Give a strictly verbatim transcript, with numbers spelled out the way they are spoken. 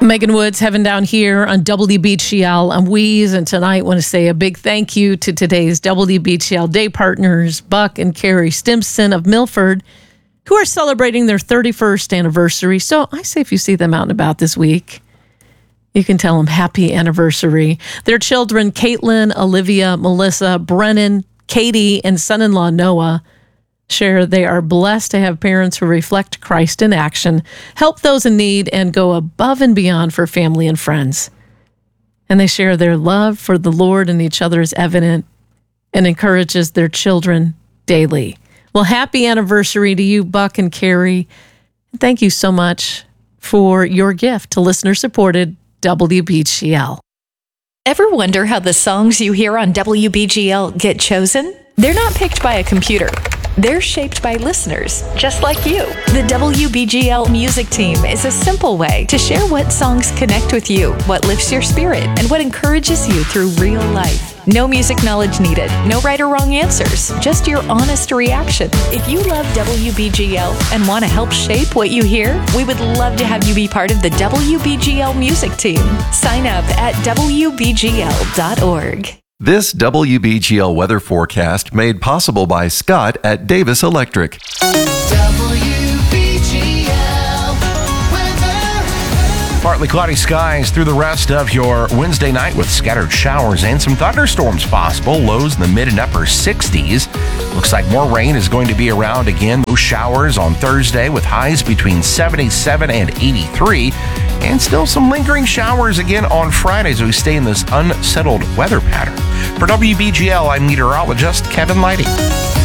Megan Woods having down here on W B G L. I'm Weeze, and tonight I want to say a big thank you to today's W B G L day partners, Buck and Carrie Stimson of Milford, who are celebrating their thirty-first anniversary. So I say if you see them out and about this week, you can tell them happy anniversary. Their children, Caitlin, Olivia, Melissa, Brennan, Katie, and son-in-law Noah, share they are blessed to have parents who reflect Christ in action, help those in need, and go above and beyond for family and friends. And they share their love for the Lord and each other is evident and encourages their children daily. Well, happy anniversary to you, Buck and Carrie. Thank you so much for your gift to listener-supported W B G L. Ever wonder how the songs you hear on W B G L get chosen? They're not picked by a computer. They're shaped by listeners, just like you. The W B G L music team is a simple way to share what songs connect with you, what lifts your spirit, and what encourages you through real life. No music knowledge needed, no right or wrong answers, just your honest reaction. If you love W B G L and want to help shape what you hear, we would love to have you be part of the W B G L music team. Sign up at W B G L dot org. This W B G L weather forecast made possible by Scott at Davis Electric. W B G L weather. Partly cloudy skies through the rest of your Wednesday night with scattered showers and some thunderstorms possible. Lows in the mid and upper sixties. Looks like more rain is going to be around again. Those showers on Thursday with highs between seventy-seven and eighty-three. And still some lingering showers again on Friday as we stay in this unsettled weather pattern. For W B G L, I'm meteorologist Kevin Lighty.